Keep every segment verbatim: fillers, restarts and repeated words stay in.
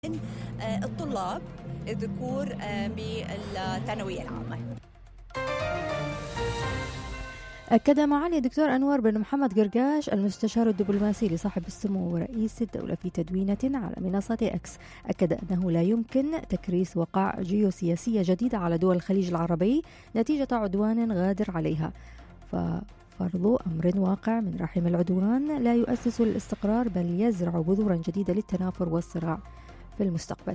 الطلاب الذكور بالثانوية العامة. أكد معالي الدكتور أنور بن محمد قرقاش المستشار الدبلوماسي لصاحب السمو ورئيس الدولة في تدوينة على منصة إكس، أكد أنه لا يمكن تكريس وقع جيوسياسية جديدة على دول الخليج العربي نتيجة عدوان غادر عليها، ففرض أمر واقع من رحم العدوان لا يؤسس الاستقرار بل يزرع بذورا جديدة للتنافر والصراع في المستقبل.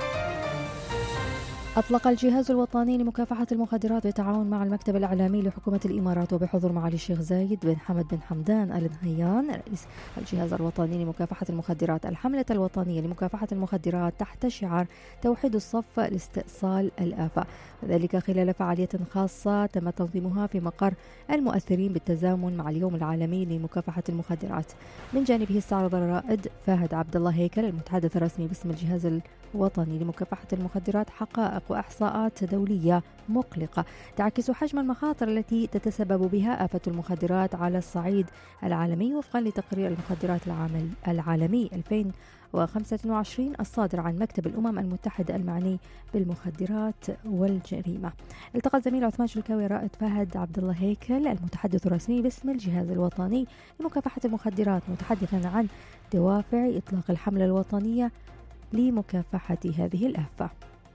أطلق الجهاز الوطني لمكافحة المخدرات بالتعاون مع المكتب الإعلامي لحكومة الإمارات وبحضور معالي الشيخ زايد بن حمد بن حمدان آل نهيان رئيس الجهاز الوطني لمكافحة المخدرات الحملة الوطنية لمكافحة المخدرات تحت شعار توحيد الصف لاستئصال الآفة، وذلك خلال فعالية خاصة تم تنظيمها في مقر المؤثرين بالتزامن مع اليوم العالمي لمكافحة المخدرات. من جانبه استعرض الرائد فهد عبد الله هيكل المتحدث الرسمي باسم الجهاز الوطني لمكافحة المخدرات حقائق وإحصاءات دولية مقلقة تعكس حجم المخاطر التي تتسبب بها آفة المخدرات على الصعيد العالمي وفقا لتقرير المخدرات العالمي ألفين وخمسة وعشرين الصادر عن مكتب الأمم المتحدة المعني بالمخدرات والجريمة. التقى الزميل عثمان شلكاوي رائد فهد عبد الله هيكل المتحدث الرسمي باسم الجهاز الوطني لمكافحة المخدرات متحدثا عن دوافع إطلاق الحملة الوطنية لمكافحة هذه الآفة.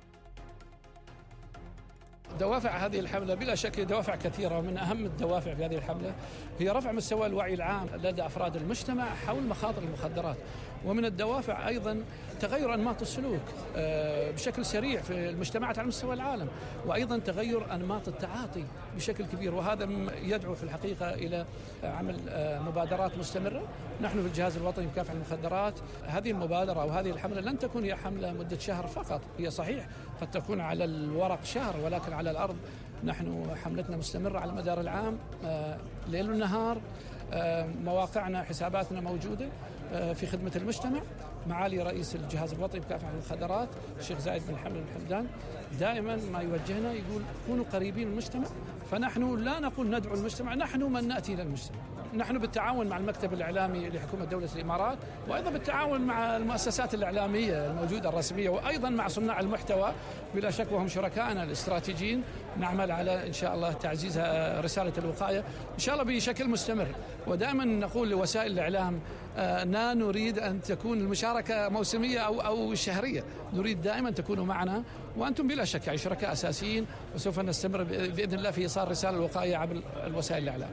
دوافع هذه الحملة بلا شك دوافع كثيرة، ومن أهم الدوافع في هذه الحملة هي رفع مستوى الوعي العام لدى أفراد المجتمع حول مخاطر المخدرات، ومن الدوافع أيضا تغير أنماط السلوك بشكل سريع في المجتمعات على مستوى العالم، وأيضا تغير أنماط التعاطي بشكل كبير، وهذا يدعو في الحقيقة إلى عمل مبادرات مستمرة. نحن في الجهاز الوطني لمكافحة المخدرات هذه المبادرة أو هذه الحملة لن تكون هي حملة مدة شهر فقط، هي صحيح قد تكون على الورق شهر، ولكن على الأرض نحن حملتنا مستمرة على المدار العام ليل ونهار. مواقعنا حساباتنا موجودة في خدمة المجتمع. معالي رئيس الجهاز الوطني لمكافحة المخدرات الشيخ زايد بن حمد بن حمدان دائما ما يوجهنا يقول كونوا قريبين من المجتمع، فنحن لا نقول ندعو المجتمع، نحن من نأتي إلى المجتمع. نحن بالتعاون مع المكتب الإعلامي لحكومة دولة الإمارات، وأيضا بالتعاون مع المؤسسات الإعلامية الموجودة الرسمية، وأيضا مع صناع المحتوى بلا شك وهم شركائنا الاستراتيجيين. نعمل على إن شاء الله تعزيز رسالة الوقاية إن شاء الله بشكل مستمر، ودائما نقول لوسائل الإعلام لا نريد أن تكون المشاركة موسمية أو أو شهرية، نريد دائما تكونوا معنا، وأنتم بلا شك يعني شركاء أساسيين، وسوف نستمر بإذن الله في إيصال رسالة الوقاية عبر الوسائل الإعلام.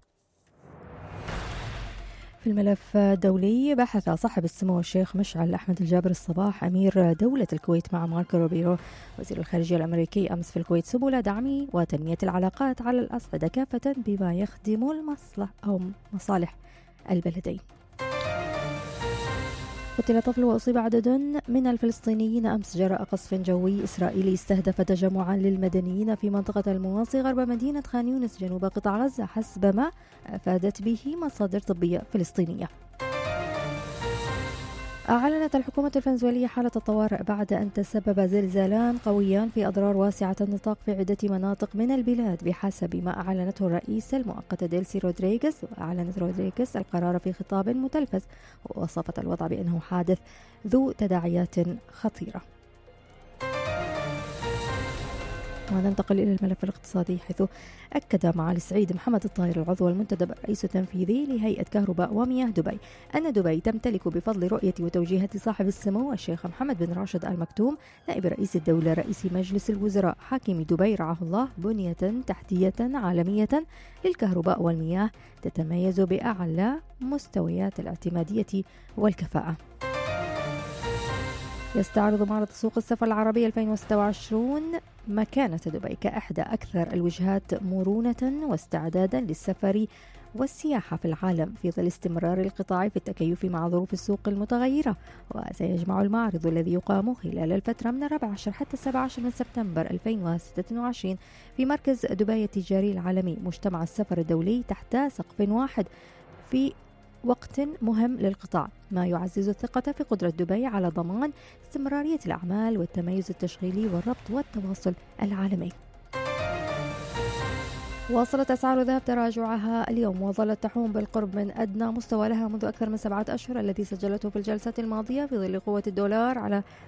في الملف الدولي، بحث صاحب السمو الشيخ مشعل أحمد الجابر الصباح أمير دولة الكويت مع ماركو روبيرو وزير الخارجية الأمريكي أمس في الكويت سبل دعم وتنمية العلاقات على الأصعدة كافة بما يخدم المصلح أو مصالح البلدين. قتل طفل وأصيب عدد من الفلسطينيين أمس جراء قصف جوي إسرائيلي استهدف تجمعا للمدنيين في منطقة المواصي غرب مدينة خان يونس جنوب قطاع غزة حسب ما أفادت به مصادر طبية فلسطينية. أعلنت الحكومة الفنزويلية حالة الطوارئ بعد أن تسبب زلزالان قويان في أضرار واسعة النطاق في عدة مناطق من البلاد بحسب ما أعلنته الرئيسة المؤقتة ديلسي رودريغيز. وأعلنت رودريغيز القرار في خطاب متلفز ووصفت الوضع بأنه حادث ذو تداعيات خطيرة. وننتقل إلى الملف الاقتصادي، حيث أكد معالي السعيد محمد الطاهر العضو المنتدب الرئيس التنفيذي لهيئة كهرباء ومياه دبي أن دبي تمتلك بفضل رؤية وتوجيهات صاحب السمو الشيخ محمد بن راشد آل مكتوم نائب رئيس الدولة رئيس مجلس الوزراء حاكم دبي رعاه الله بنية تحتية عالمية للكهرباء والمياه تتميز بأعلى مستويات الاعتمادية والكفاءة. يستعرض معرض سوق السفر العربي ألفين وستة وعشرين مكانة دبي كأحدى أكثر الوجهات مرونة واستعدادا للسفر والسياحة في العالم في ظل استمرار القطاع في التكيف مع ظروف السوق المتغيرة. وسيجمع المعرض الذي يقام خلال الفترة من الرابع عشر حتى السابع عشر من سبتمبر ألفين وستة وعشرين في مركز دبي التجاري العالمي مجتمع السفر الدولي تحت سقف واحد في وقت مهم للقطاع، ما يعزز الثقة في قدرة دبي على ضمان استمرارية الأعمال والتميز التشغيلي والربط والتواصل العالمي. واصلت أسعار الذهب تراجعها اليوم وظلت تحوم بالقرب من أدنى مستوى لها منذ أكثر من سبعة أشهر الذي سجلته في الجلسة الماضية في ظل قوة الدولار على